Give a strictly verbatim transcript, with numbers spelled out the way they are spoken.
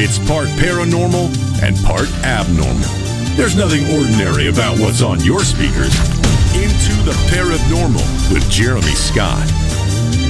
It's part paranormal and part abnormal. There's nothing ordinary about what's on your speakers. Into the Paranormal with Jeremy Scott.